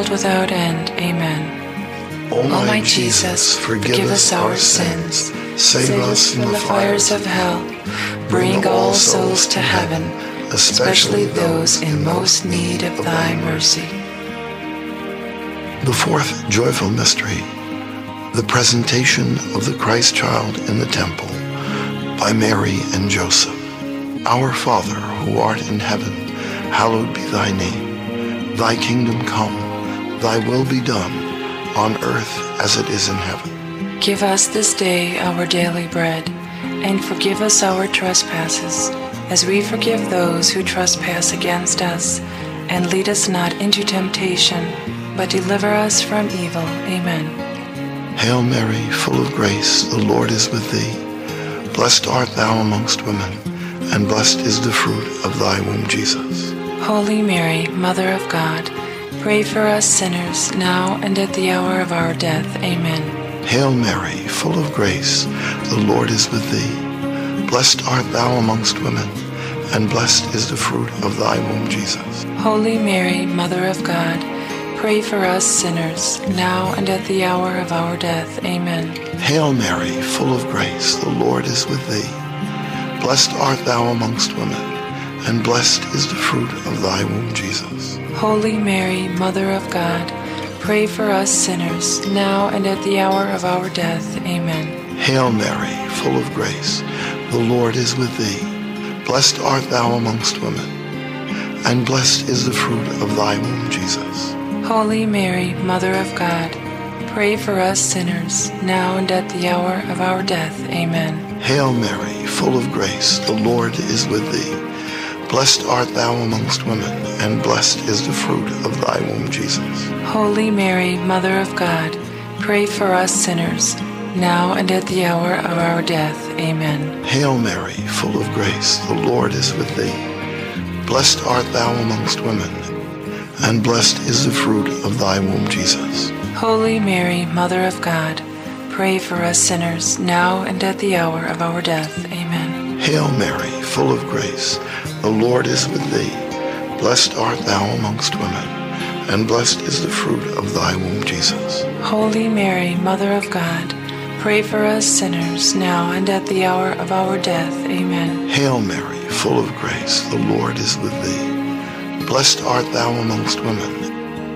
without end. Amen. O my Jesus, forgive us our sins, save us from the fires of hell, bring all souls to heaven, especially those in most need of thy mercy. The fourth joyful mystery, the presentation of the Christ child in the temple by Mary and Joseph. Our Father, who art in heaven, hallowed be thy name. Thy kingdom come, thy will be done, on earth as it is in heaven. Give us this day our daily bread, and forgive us our trespasses, as we forgive those who trespass against us. And lead us not into temptation, but deliver us from evil. Amen. Hail Mary, full of grace, the Lord is with thee. Blessed art thou amongst women, and blessed is the fruit of thy womb, Jesus. Holy Mary, Mother of God, pray for us sinners, now and at the hour of our death. Amen. Hail Mary, full of grace, the Lord is with thee. Blessed art thou amongst women, and blessed is the fruit of thy womb, Jesus. Holy Mary, Mother of God, pray for us sinners, now and at the hour of our death. Amen. Hail Mary, full of grace, the Lord is with thee. Blessed art thou amongst women, and blessed is the fruit of thy womb, Jesus. Holy Mary, Mother of God, pray for us sinners, now and at the hour of our death. Amen. Hail Mary, full of grace, the Lord is with thee. Blessed art thou amongst women, and blessed is the fruit of thy womb, Jesus. Holy Mary, Mother of God, pray for us sinners, now and at the hour of our death. Amen. Hail Mary, full of grace, the Lord is with thee. Blessed art thou amongst women, and blessed is the fruit of thy womb, Jesus. Holy Mary, Mother of God, pray for us sinners, now and at the hour of our death. Amen. Hail Mary, full of grace, the Lord is with thee. Blessed art thou amongst women, and blessed is the fruit of thy womb, Jesus. Holy Mary, Mother of God, pray for us sinners, now and at the hour of our death. Amen. Hail Mary, full of grace, the Lord is with thee. Blessed art thou amongst women, and blessed is the fruit of thy womb, Jesus. Holy Mary, Mother of God, pray for us sinners, now and at the hour of our death. Amen. Hail Mary, full of grace, the Lord is with thee. Blessed art thou amongst women,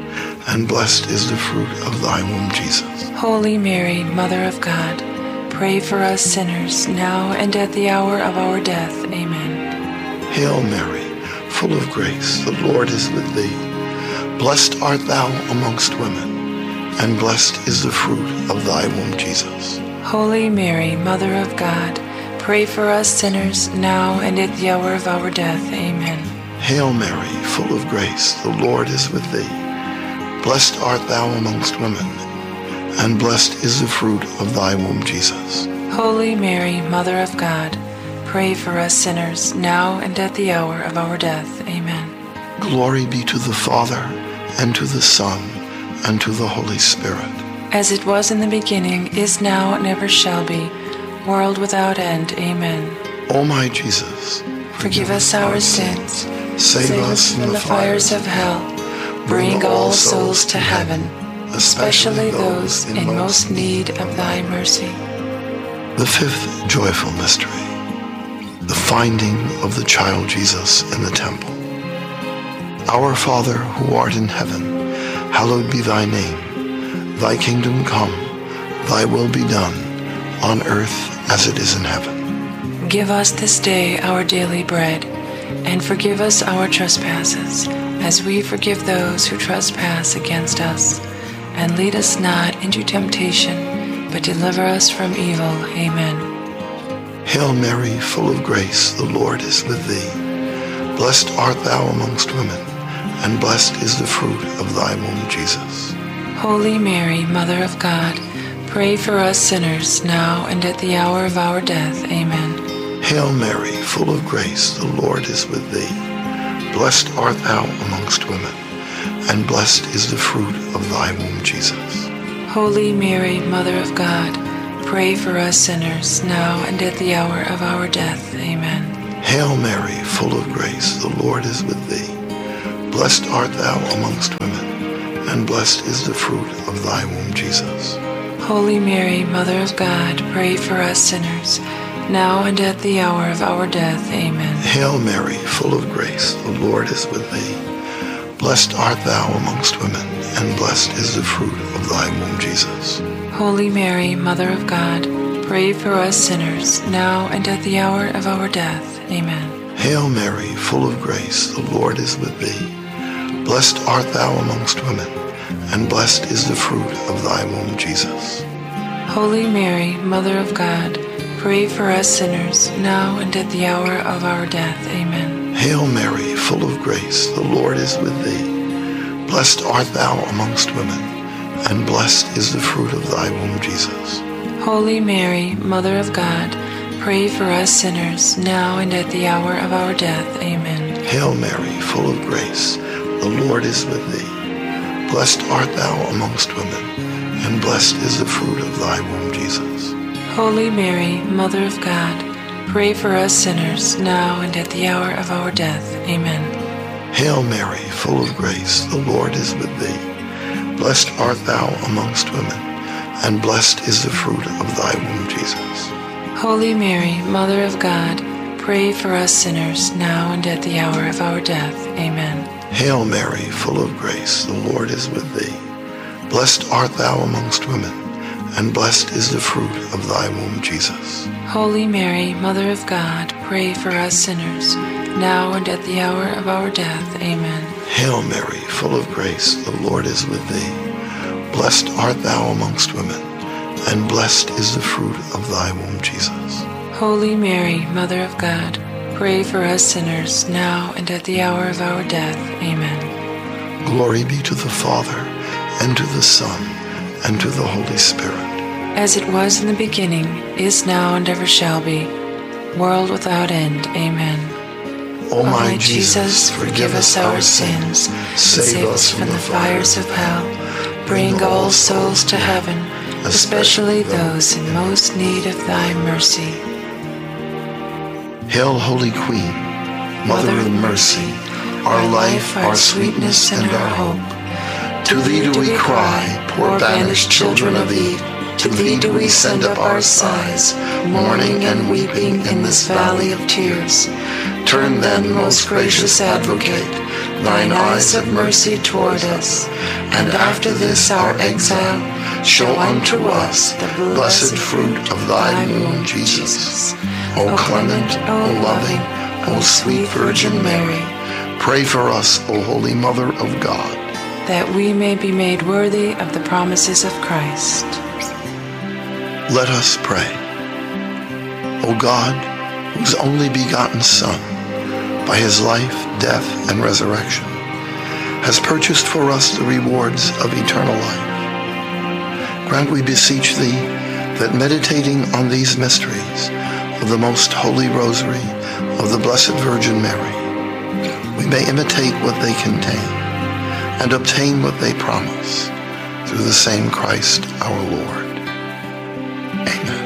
and blessed is the fruit of thy womb, Jesus. Holy Mary, Mother of God, pray for us sinners, now and at the hour of our death. Amen. Hail Mary, full of grace, the Lord is with thee. Blessed art thou amongst women, and blessed is the fruit of thy womb, Jesus. Holy Mary, Mother of God, pray for us sinners, now and at the hour of our death. Amen. Hail Mary, full of grace, the Lord is with thee. Blessed art thou amongst women, and blessed is the fruit of thy womb, Jesus. Holy Mary, Mother of God, pray for us sinners, now and at the hour of our death. Amen. Glory be to the Father, and to the Son, and to the Holy Spirit. As it was in the beginning, is now, and ever shall be, world without end. Amen. O my Jesus, forgive us our sins, save us from the fires of hell, bring all souls to heaven, especially those in most need of thy mercy. The fifth joyful mystery, the finding of the child Jesus in the temple. Our Father, who art in heaven, hallowed be thy name. Thy kingdom come, thy will be done, on earth as it is in heaven. Give us this day our daily bread, and forgive us our trespasses, as we forgive those who trespass against us. And lead us not into temptation, but deliver us from evil. Amen. Hail Mary, full of grace, the Lord is with thee. Blessed art thou amongst women, and blessed is the fruit of thy womb, Jesus. Holy Mary, Mother of God, pray for us sinners, now and at the hour of our death. Amen. Hail Mary, full of grace, the Lord is with thee. Blessed art thou amongst women, and blessed is the fruit of thy womb, Jesus. Holy Mary, Mother of God, pray for us sinners, now and at the hour of our death. Amen. Hail Mary, full of grace, the Lord is with thee. Blessed art thou amongst women, and blessed is the fruit of thy womb, Jesus. Holy Mary, Mother of God, pray for us sinners, now and at the hour of our death. Amen. Hail Mary, full of grace, the Lord is with thee. Blessed art thou amongst women, and blessed is the fruit of thy womb, Jesus. Holy Mary, Mother of God, pray for us sinners, now and at the hour of our death. Amen. Hail Mary, full of grace, the Lord is with thee. Blessed art thou amongst women, and blessed is the fruit of thy womb, Jesus. Holy Mary, Mother of God, pray for us sinners, now and at the hour of our death. Amen. Hail Mary, full of grace, the Lord is with thee. Blessed art thou amongst women, and blessed is the fruit of thy womb, Jesus. Holy Mary, Mother of God, pray for us sinners, now and at the hour of our death. Amen. Hail Mary, full of grace, the Lord is with thee. Blessed art thou amongst women, and blessed is the fruit of thy womb, Jesus. Holy Mary, Mother of God, pray for us sinners, now and at the hour of our death. Amen. Hail Mary, full of grace, the Lord is with thee. Blessed art thou amongst women, and blessed is the fruit of thy womb, Jesus. Holy Mary, Mother of God, pray for us sinners, now and at the hour of our death. Amen. Hail Mary, full of grace, the Lord is with thee. Blessed art thou amongst women, and blessed is the fruit of thy womb, Jesus. Holy Mary, Mother of God, pray for us sinners, now and at the hour of our death. Amen. Hail Mary, full of grace, the Lord is with thee. Blessed art thou amongst women, and blessed is the fruit of thy womb, Jesus. Holy Mary, Mother of God, pray for us sinners, now and at the hour of our death. Amen. Glory be to the Father, and to the Son, and to the Holy Spirit. As it was in the beginning, is now, and ever shall be, world without end. Amen. O my Jesus, forgive us our sins, save us from the fires of hell, bring all souls to heaven, especially those in most need of thy mercy. Hail, Holy Queen, Mother of Mercy, our life, our sweetness, and our hope. To thee do we cry, poor banished children of Eve. To thee do we send up our sighs, mourning and weeping in this valley of tears. Turn then, most gracious Advocate, thine eyes of mercy toward us, and after this our exile, show unto us the blessed fruit of thy womb, Jesus. O clement, O loving, O sweet Virgin Mary, pray for us, O Holy Mother of God, that we may be made worthy of the promises of Christ. Let us pray. O God, whose only begotten Son, by his life, death, and resurrection, has purchased for us the rewards of eternal life, grant, we beseech thee, that meditating on these mysteries of the most holy rosary of the Blessed Virgin Mary, we may imitate what they contain and obtain what they promise, through the same Christ our Lord. Amen.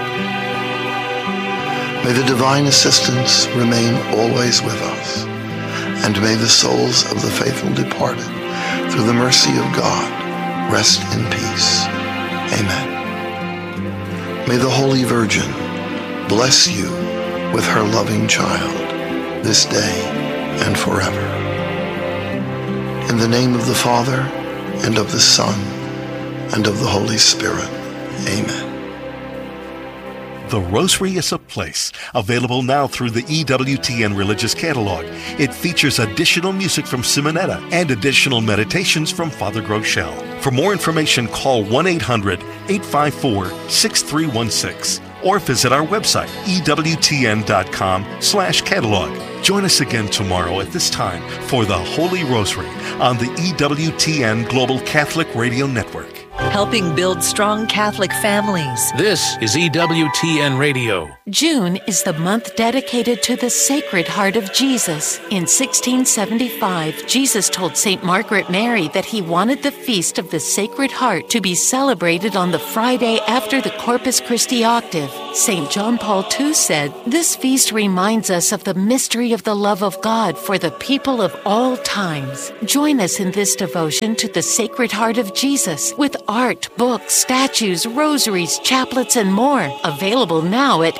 May the divine assistance remain always with us, and may the souls of the faithful departed, through the mercy of God, rest in peace. Amen. May the Holy Virgin bless you with her loving child, this day and forever. In the name of the Father, and of the Son, and of the Holy Spirit. Amen. The Rosary is a Place, available now through the EWTN Religious Catalog. It features additional music from Simonetta and additional meditations from Father Groeschel. For more information, call 1-800-854-6316 or visit our website, ewtn.com/catalog. Join us again tomorrow at this time for the Holy Rosary on the EWTN Global Catholic Radio Network. Helping build strong Catholic families. This is EWTN Radio. June is the month dedicated to the Sacred Heart of Jesus. In 1675, Jesus told St. Margaret Mary that he wanted the Feast of the Sacred Heart to be celebrated on the Friday after the Corpus Christi Octave. St. John Paul II said, "This feast reminds us of the mystery of the love of God for the people of all times." Join us in this devotion to the Sacred Heart of Jesus with art, books, statues, rosaries, chaplets, and more. Available now at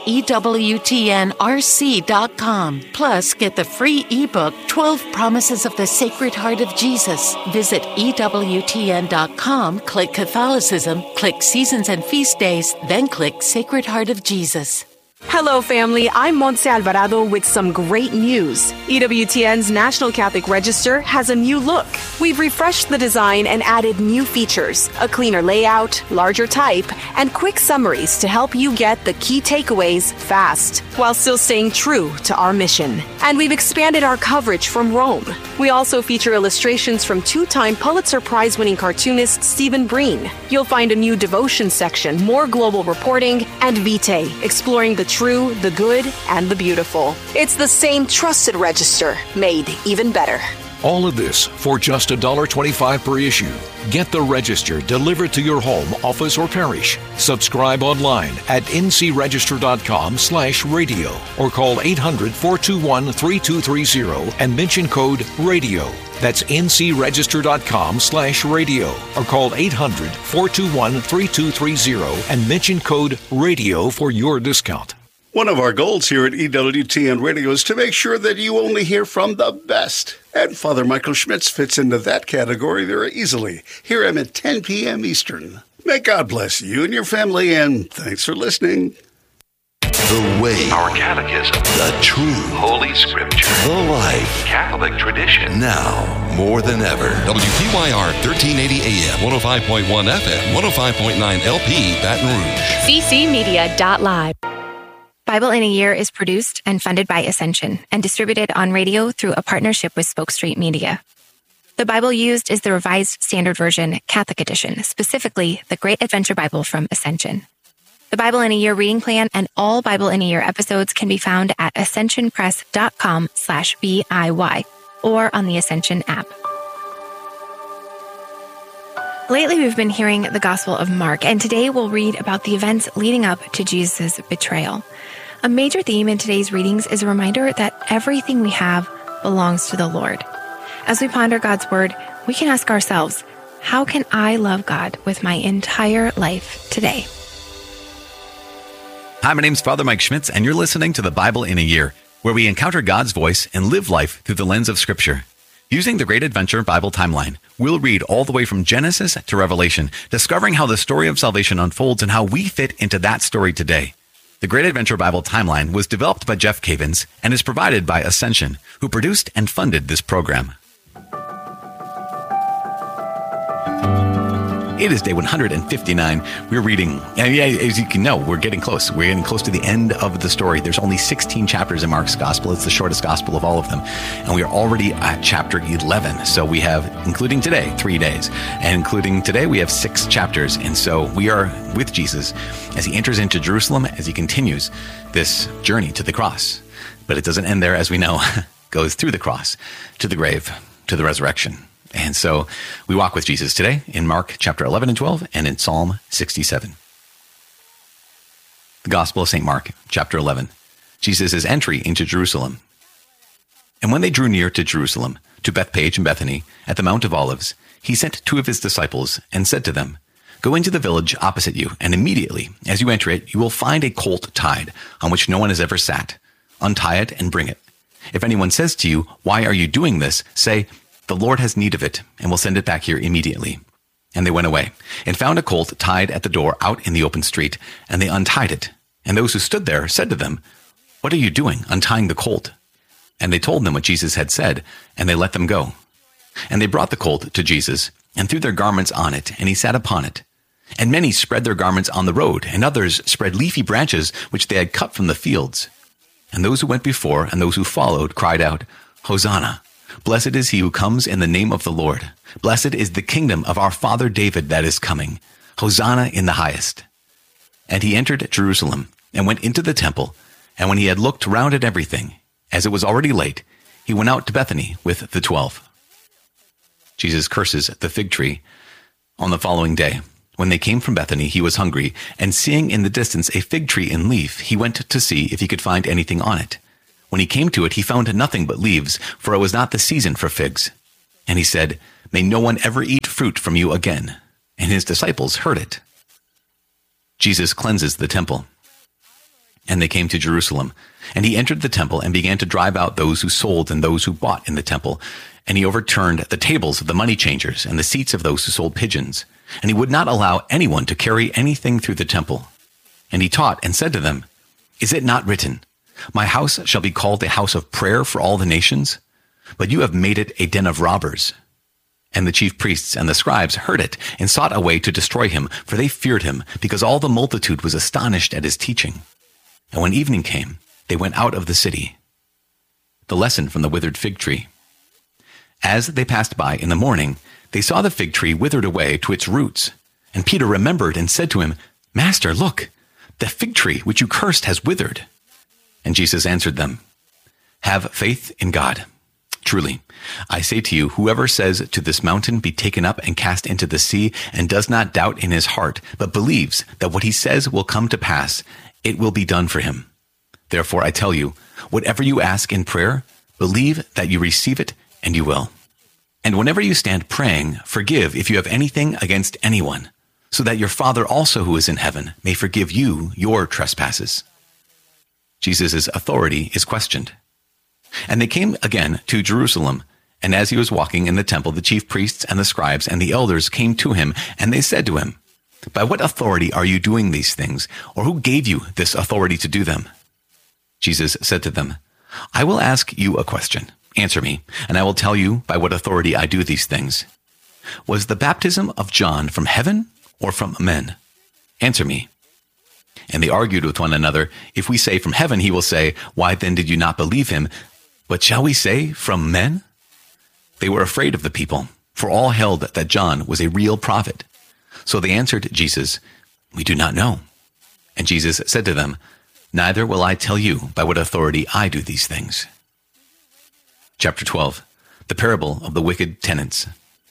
EWTNRC.com. Plus, get the free ebook, 12 Promises of the Sacred Heart of Jesus. Visit EWTN.com, click Catholicism, click Seasons and Feast Days, then click Sacred Heart of Jesus. Hello, family. I'm Montse Alvarado with some great news. EWTN's National Catholic Register has a new look. We've refreshed the design and added new features, a cleaner layout, larger type, and quick summaries to help you get the key takeaways fast, while still staying true to our mission. And we've expanded our coverage from Rome. We also feature illustrations from two-time Pulitzer Prize-winning cartoonist Stephen Breen. You'll find a new devotion section, more global reporting, and Vitae, exploring the true, the good, and the beautiful. It's the same trusted register, made even better. All of this for just $1.25 per issue. Get the Register delivered to your home, office, or parish. Subscribe online at ncregister.com/radio or call 800-421-3230 and mention code RADIO. That's ncregister.com/radio or call 800-421-3230 and mention code RADIO for your discount. One of our goals here at EWTN Radio is to make sure that you only hear from the best. And Father Michael Schmitz fits into that category very easily. Hear him at 10 p.m. Eastern. May God bless you and your family, and thanks for listening. The way, our catechism, the truth, Holy Scripture, the life, Catholic tradition. Now more than ever. WPYR 1380 AM, 105.1 FM, 105.9 LP, Baton Rouge. ccmedia.live. Bible in a Year is produced and funded by Ascension and distributed on radio through a partnership with Spoke Street Media. The Bible used is the Revised Standard Version Catholic Edition, specifically the Great Adventure Bible from Ascension. The Bible in a Year reading plan and all Bible in a Year episodes can be found at ascensionpress.com/BIY or on the Ascension app. Lately, we've been hearing the Gospel of Mark, and today we'll read about the events leading up to Jesus' betrayal. A major theme in today's readings is a reminder that everything we have belongs to the Lord. As we ponder God's Word, we can ask ourselves, how can I love God with my entire life today? Hi, my name's Father Mike Schmitz, and you're listening to the Bible in a Year, where we encounter God's voice and live life through the lens of Scripture. Using the Great Adventure Bible Timeline, we'll read all the way from Genesis to Revelation, discovering how the story of salvation unfolds and how we fit into that story today. The Great Adventure Bible Timeline was developed by Jeff Cavins and is provided by Ascension, who produced and funded this program. It is day 159. We're reading, and as you can know, we're getting close. We're getting close to the end of the story. There's only 16 chapters in Mark's Gospel. It's the shortest Gospel of all of them. And we are already at chapter 11. So we have, including today, 3 days. And including today, we have 6 chapters. And so we are with Jesus as he enters into Jerusalem, as he continues this journey to the cross. But it doesn't end there, as we know. Goes through the cross, to the grave, to the resurrection. And so we walk with Jesus today in Mark chapter 11 and 12 and in Psalm 67. The Gospel of St. Mark, chapter 11. Jesus' entry into Jerusalem. And when they drew near to Jerusalem, to Bethpage and Bethany, at the Mount of Olives, he sent 2 of his disciples and said to them, "Go into the village opposite you, and immediately, as you enter it, you will find a colt tied, on which no one has ever sat. Untie it and bring it. If anyone says to you, 'Why are you doing this?' say, 'The Lord has need of it, and will send it back here immediately.'" And they went away, and found a colt tied at the door out in the open street, and they untied it. And those who stood there said to them, "What are you doing, untying the colt?" And they told them what Jesus had said, and they let them go. And they brought the colt to Jesus, and threw their garments on it, and he sat upon it. And many spread their garments on the road, and others spread leafy branches which they had cut from the fields. And those who went before, and those who followed, cried out, "Hosanna! Blessed is he who comes in the name of the Lord. Blessed is the kingdom of our father David that is coming. Hosanna in the highest." And he entered Jerusalem and went into the temple. And when he had looked round at everything, as it was already late, he went out to Bethany with the 12. Jesus curses the fig tree. On the following day, When they came from Bethany, he was hungry, and seeing in the distance a fig tree in leaf, he went to see if he could find anything on it. When he came to it, he found nothing but leaves, for it was not the season for figs. And he said, "May no one ever eat fruit from you again." And his disciples heard it. Jesus cleanses the temple. And they came to Jerusalem. And he entered the temple and began to drive out those who sold and those who bought in the temple. And he overturned the tables of the money changers and the seats of those who sold pigeons. And he would not allow anyone to carry anything through the temple. And he taught and said to them, "Is it not written, 'My house shall be called a house of prayer for all the nations'? But you have made it a den of robbers." And the chief priests and the scribes heard it and sought a way to destroy him, for they feared him, because all the multitude was astonished at his teaching. And when evening came, they went out of the city. The lesson from the withered fig tree. As they passed by in the morning, they saw the fig tree withered away to its roots. And Peter remembered and said to him, "Master, look, the fig tree which you cursed has withered." And Jesus answered them, "Have faith in God. Truly, I say to you, whoever says to this mountain, 'Be taken up and cast into the sea,' and does not doubt in his heart, but believes that what he says will come to pass, it will be done for him. Therefore, I tell you, whatever you ask in prayer, believe that you receive it, and you will. And whenever you stand praying, forgive if you have anything against anyone, so that your Father also who is in heaven may forgive you your trespasses." Jesus' authority is questioned. And they came again to Jerusalem, and as he was walking in the temple, the chief priests and the scribes and the elders came to him, and they said to him, "By what authority are you doing these things, or who gave you this authority to do them?" Jesus said to them, "I will ask you a question. Answer me, and I will tell you by what authority I do these things. Was the baptism of John from heaven or from men? Answer me." And they argued with one another, "If we say from heaven, he will say, 'Why then did you not believe him?' But shall we say from men?" They were afraid of the people, for all held that John was a real prophet. So they answered Jesus, "We do not know." And Jesus said to them, "Neither will I tell you by what authority I do these things." Chapter 12, the parable of the wicked tenants.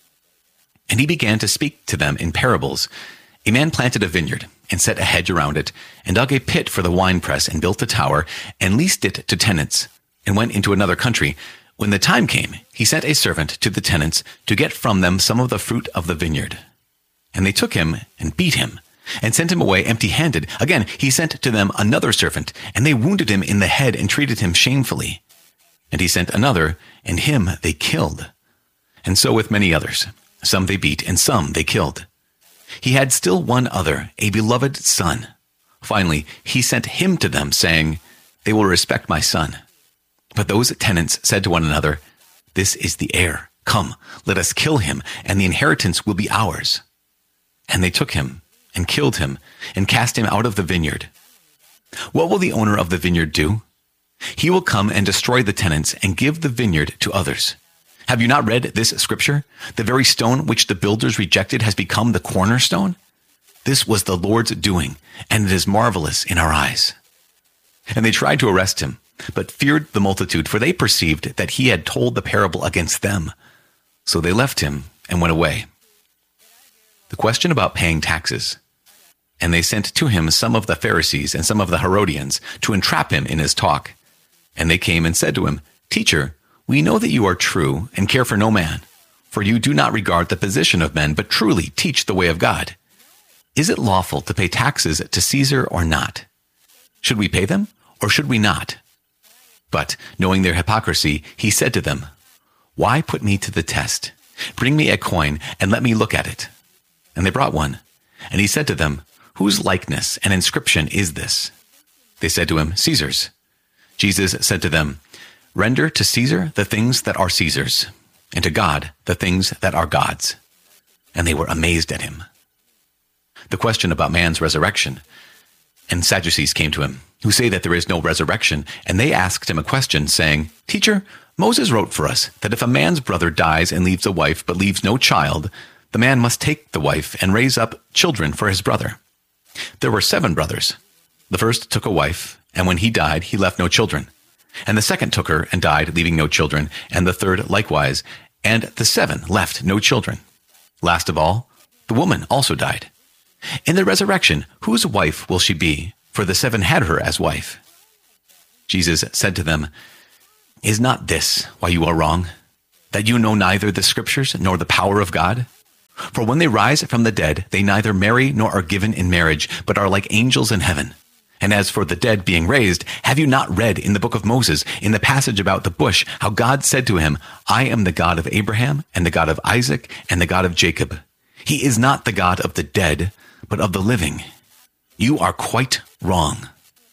And he began to speak to them in parables. A man planted a vineyard, and set a hedge around it, and dug a pit for the winepress, and built a tower, and leased it to tenants, and went into another country. When the time came, he sent a servant to the tenants to get from them some of the fruit of the vineyard. And they took him, and beat him, and sent him away empty-handed. Again he sent to them another servant, and they wounded him in the head, and treated him shamefully. And he sent another, and him they killed. And so with many others. Some they beat, and some they killed. He had still one other, a beloved son. Finally, he sent him to them, saying, "They will respect my son." But those tenants said to one another, "This is the heir. Come, let us kill him, and the inheritance will be ours." And they took him, and killed him, and cast him out of the vineyard. What will the owner of the vineyard do? He will come and destroy the tenants, and give the vineyard to others. Have you not read this scripture? The very stone which the builders rejected has become the cornerstone. This was the Lord's doing, and it is marvelous in our eyes. And they tried to arrest him, but feared the multitude, for they perceived that he had told the parable against them. So they left him and went away. The question about paying taxes. And they sent to him some of the Pharisees and some of the Herodians to entrap him in his talk. And they came and said to him, "Teacher, we know that you are true and care for no man, for you do not regard the position of men, but truly teach the way of God. Is it lawful to pay taxes to Caesar or not? Should we pay them or should we not?" But, knowing their hypocrisy, he said to them, "Why put me to the test? Bring me a coin and let me look at it." And they brought one. And he said to them, "Whose likeness and inscription is this?" They said to him, "Caesar's." Jesus said to them, "Render to Caesar the things that are Caesar's, and to God the things that are God's." And they were amazed at him. The question about man's resurrection. And Sadducees came to him, who say that there is no resurrection, and they asked him a question, saying, "Teacher, Moses wrote for us that if a man's brother dies and leaves a wife but leaves no child, the man must take the wife and raise up children for his brother. There were 7 brothers. The first took a wife, and when he died, he left no children. And the second took her and died, leaving no children, and the third likewise, and the 7 left no children. Last of all, the woman also died. In the resurrection, whose wife will she be? For the 7 had her as wife. Jesus said to them, Is not this why you are wrong, that you know neither the Scriptures nor the power of God? For when they rise from the dead, they neither marry nor are given in marriage, but are like angels in heaven. And as for the dead being raised, have you not read in the book of Moses, in the passage about the bush, how God said to him, I am the God of Abraham, and the God of Isaac, and the God of Jacob. He is not the God of the dead, but of the living. You are quite wrong.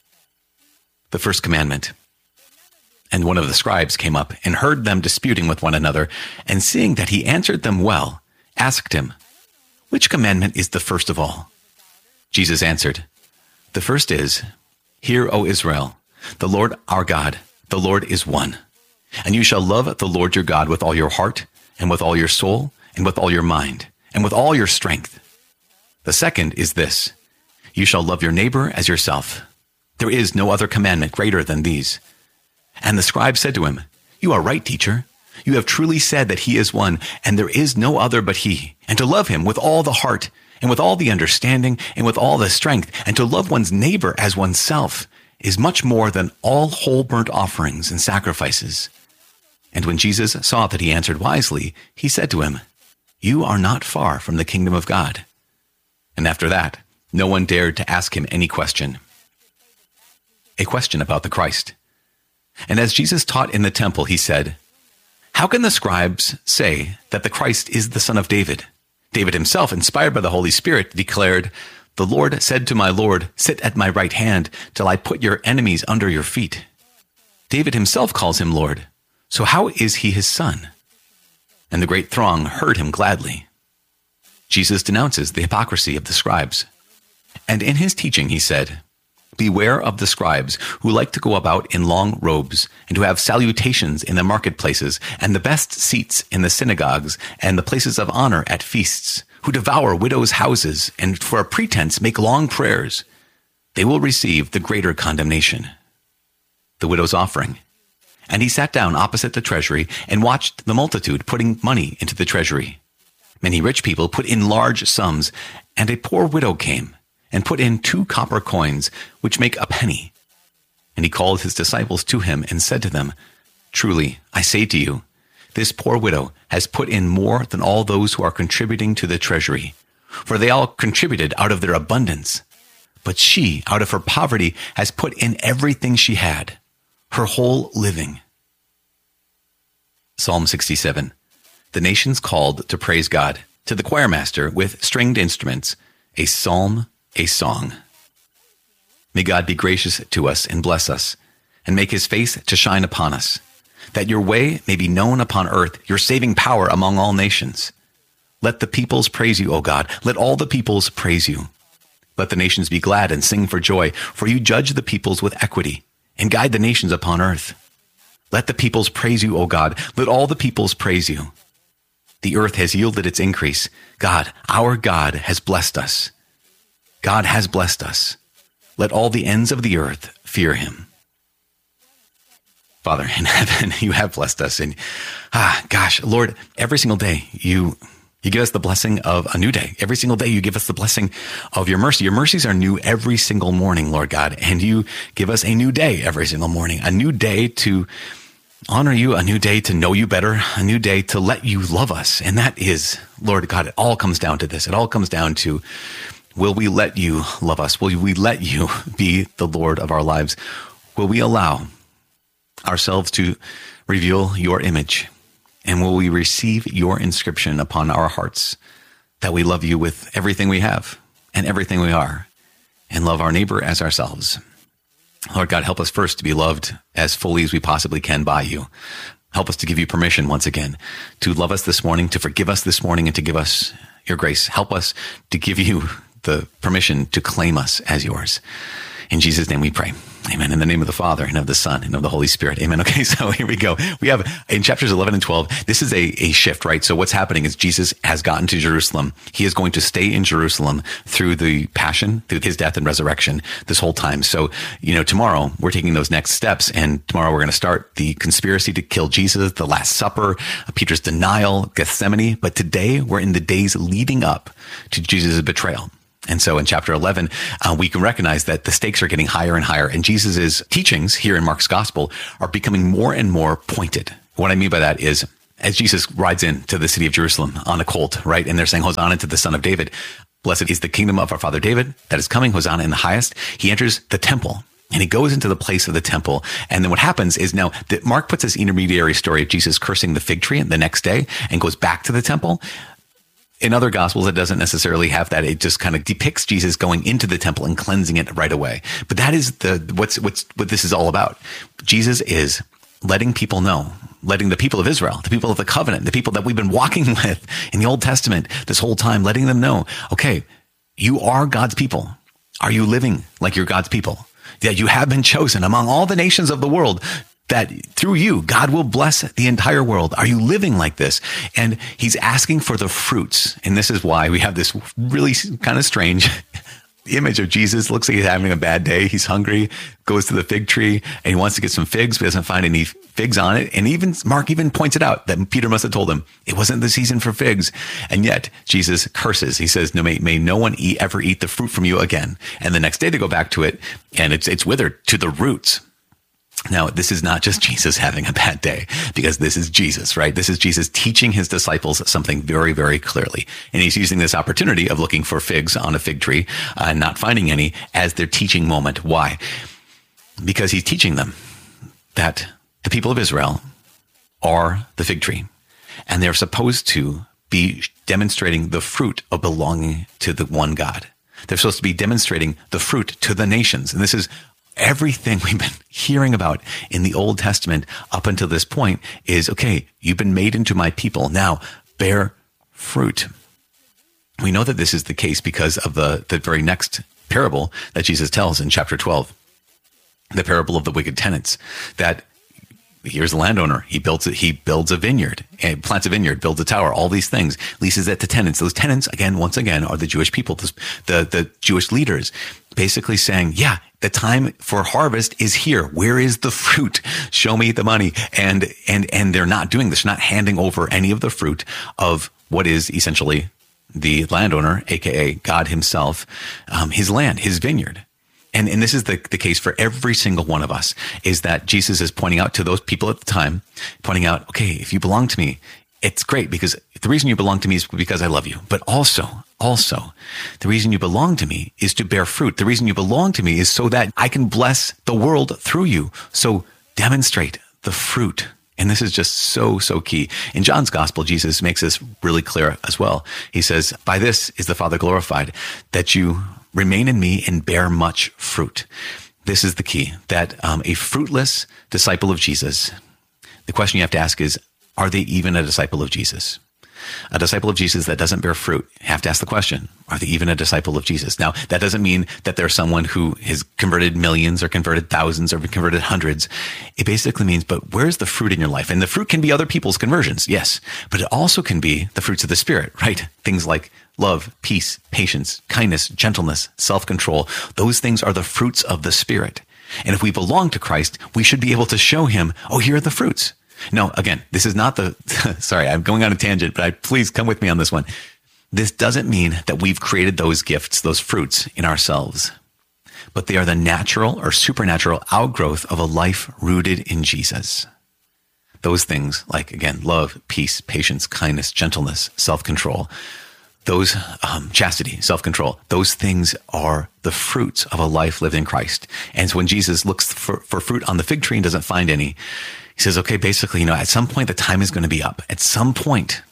The first commandment. And one of the scribes came up and heard them disputing with one another, and seeing that he answered them well, asked him, Which commandment is the first of all? Jesus answered, The first is, Hear, O Israel, the Lord our God, the Lord is one. And you shall love the Lord your God with all your heart, and with all your soul, and with all your mind, and with all your strength. The second is this, You shall love your neighbor as yourself. There is no other commandment greater than these. And the scribe said to him, You are right, teacher. You have truly said that he is one, and there is no other but he, and to love him with all the heart, and with all the understanding, and with all the strength, and to love one's neighbor as oneself, is much more than all whole burnt offerings and sacrifices. And when Jesus saw that he answered wisely, he said to him, You are not far from the kingdom of God. And after that, no one dared to ask him any question. A question about the Christ. And as Jesus taught in the temple, he said, How can the scribes say that the Christ is the son of David? David himself, inspired by the Holy Spirit, declared, The Lord said to my Lord, Sit at my right hand till I put your enemies under your feet. David himself calls him Lord. So how is he his son? And the great throng heard him gladly. Jesus denounces the hypocrisy of the scribes. And in his teaching he said, Beware of the scribes who like to go about in long robes and who have salutations in the marketplaces and the best seats in the synagogues and the places of honor at feasts, who devour widows' houses and for a pretense make long prayers. They will receive the greater condemnation. The widow's offering. And he sat down opposite the treasury and watched the multitude putting money into the treasury. Many rich people put in large sums, and a poor widow came and put in 2 copper coins, which make a penny. And he called his disciples to him and said to them, Truly, I say to you, this poor widow has put in more than all those who are contributing to the treasury, for they all contributed out of their abundance. But she, out of her poverty, has put in everything she had, her whole living. Psalm 67. The nations called to praise God, to the choirmaster with stringed instruments, a psalm, a song. May God be gracious to us and bless us, and make his face to shine upon us, that your way may be known upon earth, your saving power among all nations. Let the peoples praise you, O God. Let all the peoples praise you. Let the nations be glad and sing for joy, for you judge the peoples with equity and guide the nations upon earth. Let the peoples praise you, O God. Let all the peoples praise you. The earth has yielded its increase. God, our God, has blessed us. God has blessed us. Let all the ends of the earth fear him. Father in heaven, you have blessed us. And Lord, every single day you give us the blessing of a new day. Every single day you give us the blessing of your mercy. Your mercies are new every single morning, Lord God. And you give us a new day every single morning, a new day to honor you, a new day to know you better, a new day to let you love us. And that is, Lord God, it all comes down to this. It all comes down to, will we let you love us? Will we let you be the Lord of our lives? Will we allow ourselves to reveal your image? And will we receive your inscription upon our hearts that we love you with everything we have and everything we are, and love our neighbor as ourselves? Lord God, help us first to be loved as fully as we possibly can by you. Help us to give you permission once again to love us this morning, to forgive us this morning, and to give us your grace. Help us to give you the permission to claim us as yours. In Jesus' name we pray. Amen. In the name of the Father, and of the Son, and of the Holy Spirit. Amen. Okay, so here we go. We have in chapters 11 and 12, this is a shift, right? So what's happening is Jesus has gotten to Jerusalem. He is going to stay in Jerusalem through the passion, through his death and resurrection this whole time. So, tomorrow we're taking those next steps, and tomorrow we're going to start the conspiracy to kill Jesus, the Last Supper, Peter's denial, Gethsemane. But today we're in the days leading up to Jesus' betrayal. And so in chapter 11, we can recognize that the stakes are getting higher and higher. And Jesus' teachings here in Mark's gospel are becoming more and more pointed. What I mean by that is, as Jesus rides into the city of Jerusalem on a colt, right? And they're saying, Hosanna to the Son of David. Blessed is the kingdom of our father David that is coming. Hosanna in the highest. He enters the temple and he goes into the place of the temple. And then what happens is now that Mark puts this intermediary story of Jesus cursing the fig tree the next day and goes back to the temple. In other gospels, it doesn't necessarily have that. It just kind of depicts Jesus going into the temple and cleansing it right away. But that is what this is all about. Jesus is letting people know, letting the people of Israel, the people of the covenant, the people that we've been walking with in the Old Testament this whole time, letting them know, okay, you are God's people. Are you living like you're God's people? That you have been chosen among all the nations of the world, that through you, God will bless the entire world. Are you living like this? And he's asking for the fruits. And this is why we have this really kind of strange image of Jesus. Looks like he's having a bad day. He's hungry, goes to the fig tree, and he wants to get some figs, but doesn't find any figs on it. And even Mark even points it out that Peter must have told him it wasn't the season for figs. And yet Jesus curses. He says, "No, may no one ever eat the fruit from you again." And the next day they go back to it, and it's withered to the roots. Now, this is not just Jesus having a bad day, because this is Jesus, right? This is Jesus teaching his disciples something very, very clearly. And he's using this opportunity of looking for figs on a fig tree and not finding any as their teaching moment. Why? Because he's teaching them that the people of Israel are the fig tree, and they're supposed to be demonstrating the fruit of belonging to the one God. They're supposed to be demonstrating the fruit to the nations. And this is everything we've been hearing about in the Old Testament up until this point is, okay, you've been made into my people. Now bear fruit. We know that this is the case because of the very next parable that Jesus tells in chapter 12, the parable of the wicked tenants, that here's a landowner. He builds a vineyard, and plants a vineyard, builds a tower, all these things, leases it to tenants. Those tenants, once again, are the Jewish people, the Jewish leaders, basically saying, yeah, the time for harvest is here. Where is the fruit? Show me the money. And they're not doing this. They're not handing over any of the fruit of what is essentially the landowner, aka God himself, his land, his vineyard. And this is the case for every single one of us, is that Jesus is pointing out to those people at the time, pointing out, okay, if you belong to me, it's great, because the reason you belong to me is because I love you. But also, the reason you belong to me is to bear fruit. The reason you belong to me is so that I can bless the world through you. So demonstrate the fruit. And this is just so key. In John's gospel, Jesus makes this really clear as well. He says, by this is the Father glorified, that you remain in me and bear much fruit. This is the key, that a fruitless disciple of Jesus, the question you have to ask is, are they even a disciple of Jesus? A disciple of Jesus that doesn't bear fruit, you have to ask the question, are they even a disciple of Jesus? Now, that doesn't mean that they're someone who has converted millions or converted thousands or converted hundreds. It basically means, but where's the fruit in your life? And the fruit can be other people's conversions, yes, but it also can be the fruits of the Spirit, right? Things like love, peace, patience, kindness, gentleness, self-control. Those things are the fruits of the Spirit. And if we belong to Christ, we should be able to show him, oh, here are the fruits. No, again, this is not sorry, I'm going on a tangent, but please come with me on this one. This doesn't mean that we've created those gifts, those fruits in ourselves, but they are the natural or supernatural outgrowth of a life rooted in Jesus. Those things like, again, love, peace, patience, kindness, gentleness, self-control, those chastity, self-control, those things are the fruits of a life lived in Christ. And so when Jesus looks for fruit on the fig tree and doesn't find any, he says, okay, basically, at some point the time is going to be up. At some point,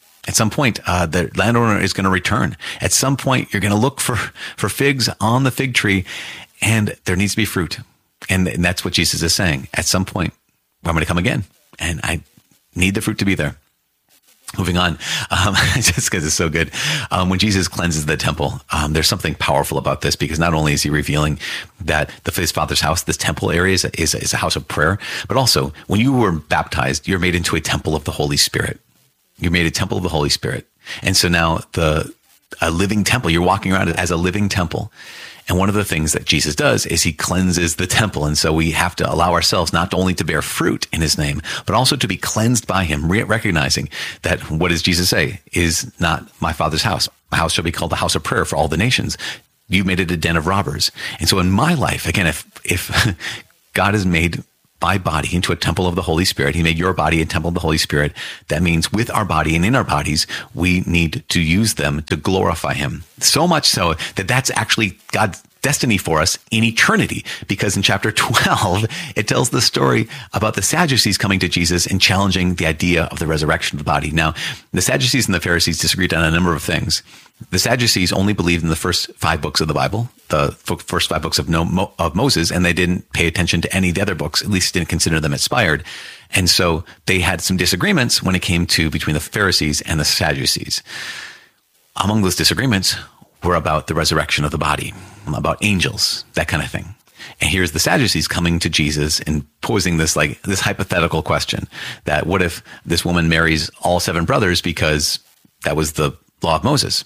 the landowner is going to return. At some point, you're going to look for figs on the fig tree, and there needs to be fruit. And that's what Jesus is saying. At some point, I'm going to come again, and I need the fruit to be there. Moving on, just because it's so good. When Jesus cleanses the temple, there's something powerful about this, because not only is he revealing that his Father's house, this temple area is a house of prayer, but also when you were baptized, you're made into a temple of the Holy Spirit. You're made a temple of the Holy Spirit. And so now a living temple, you're walking around as a living temple. And one of the things that Jesus does is he cleanses the temple. And so we have to allow ourselves not only to bear fruit in his name, but also to be cleansed by him, recognizing that what does Jesus say is not my Father's house. My house shall be called the house of prayer for all the nations. You made it a den of robbers. And so in my life, again, if God has made my body into a temple of the Holy Spirit, he made your body a temple of the Holy Spirit. That means with our body and in our bodies, we need to use them to glorify him. So much so that that's actually God's destiny for us in eternity, because in chapter 12, it tells the story about the Sadducees coming to Jesus and challenging the idea of the resurrection of the body. Now, the Sadducees and the Pharisees disagreed on a number of things. The Sadducees only believed in the first 5 books of the Bible, the first 5 books of Moses, and they didn't pay attention to any of the other books, at least didn't consider them inspired. And so they had some disagreements when it came to between the Pharisees and the Sadducees. Among those disagreements were about the resurrection of the body, about angels, that kind of thing. And here's the Sadducees coming to Jesus and posing this hypothetical question that what if this woman marries all 7 brothers because that was the law of Moses?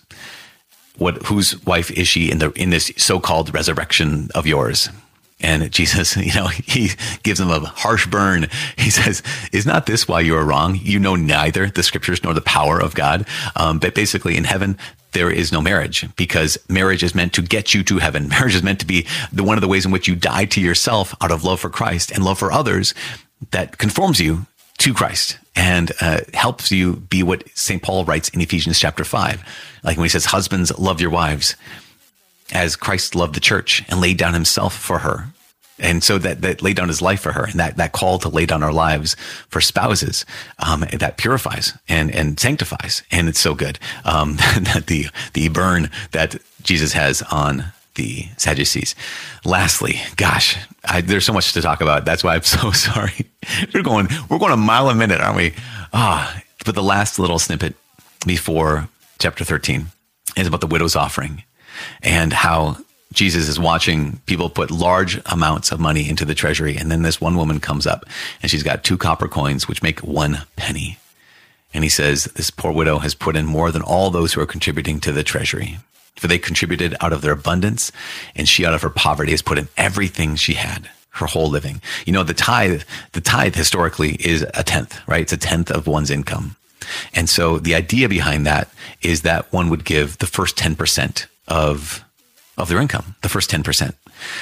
Whose wife is she in this so-called resurrection of yours? And Jesus, he gives them a harsh burn. He says, is not this why you are wrong? You know neither the scriptures nor the power of God. But basically in heaven, there is no marriage, because marriage is meant to get you to heaven. Marriage is meant to be one of the ways in which you die to yourself out of love for Christ and love for others that conforms you to Christ and helps you be what St. Paul writes in Ephesians chapter 5. Like when he says, husbands, love your wives as Christ loved the church and laid down himself for her. And so that laid down his life for her, and that call to lay down our lives for spouses, that purifies and sanctifies. And it's so good, that the burn that Jesus has on the Sadducees. Lastly, gosh, there's so much to talk about. That's why I'm so sorry. We're going a mile a minute, aren't we? But the last little snippet before chapter 13 is about the widow's offering and how Jesus is watching people put large amounts of money into the treasury. And then this one woman comes up and she's got 2 copper coins, which make 1 penny. And he says, this poor widow has put in more than all those who are contributing to the treasury. For they contributed out of their abundance, and she out of her poverty has put in everything she had, her whole living. The tithe historically is a 10th, right? It's a 10th of one's income. And so the idea behind that is that one would give the first 10% of their income, the first 10%.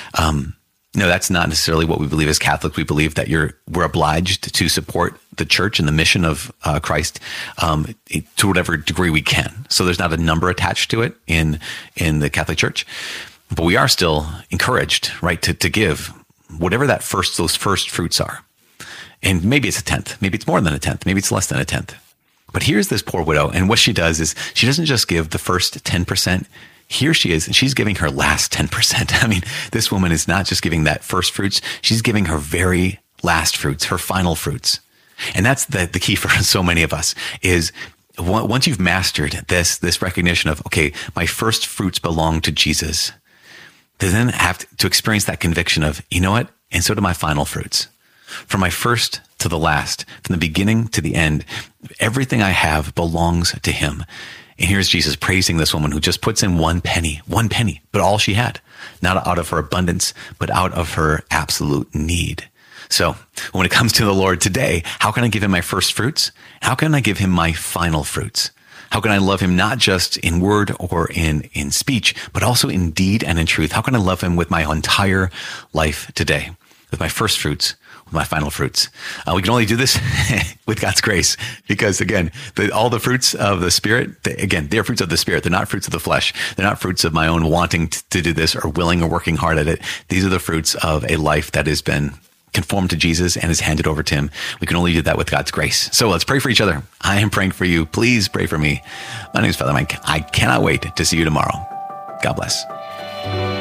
No, that's not necessarily what we believe as Catholics. We believe that we're obliged to support the church and the mission of Christ to whatever degree we can. So there's not a number attached to it in the Catholic Church, but we are still encouraged, right, to give whatever those first fruits are. And maybe it's a 10th, maybe it's more than a 10th, maybe it's less than a 10th. But here's this poor widow, and what she does is she doesn't just give the first 10%. Here she is, and she's giving her last 10%. I mean, this woman is not just giving that first fruits, she's giving her very last fruits, her final fruits. And that's the key for so many of us is once you've mastered this recognition of, okay, my first fruits belong to Jesus, to then have to experience that conviction of, you know what? And so do my final fruits. From my first to the last, from the beginning to the end, everything I have belongs to him. And here's Jesus praising this woman who just puts in 1 penny, but all she had, not out of her abundance, but out of her absolute need. So when it comes to the Lord today, how can I give him my first fruits? How can I give him my final fruits? How can I love him not just in word or in speech, but also in deed and in truth? How can I love him with my entire life today, with my first fruits, with my final fruits? We can only do this with God's grace, because again, all the fruits of the Spirit, they're fruits of the Spirit. They're not fruits of the flesh. They're not fruits of my own wanting to do this or willing or working hard at it. These are the fruits of a life that has been conformed to Jesus and is handed over to him. We can only do that with God's grace. So let's pray for each other. I am praying for you. Please pray for me. My name is Father Mike. I cannot wait to see you tomorrow. God bless.